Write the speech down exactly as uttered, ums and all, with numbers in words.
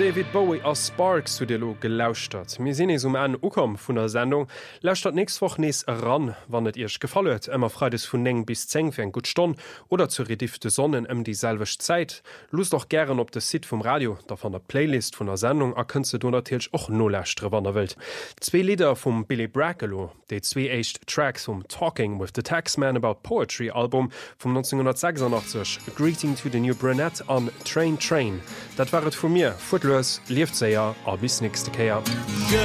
David Bowie as Sparks zu Delo gelauscht hat. Mir sinn es um en Ukom vun der Sendung. Lauscht dat nächst woch nees ran, wann et ihrch gefallet, ëmmer freides vun eng bis zeng fir en gut Stonn oder zu redifte Sonnen ëm die selwech Zeit. Lust doch gern op de Sit vom Radio, da van der Playlist vun der Sendung erkënze du natürlich och nolächtre wann der Welt. Zwei Lieder vum Billy Bragg, de zwei echt Tracks vom Talking with the Taxman About Poetry Album vom neunzehnhundertsechsundachtzig, A Greeting to the New Brunette an Train Train. Dat waret vu mir, Footloose, Lieftzeier, a bis nächste Keier.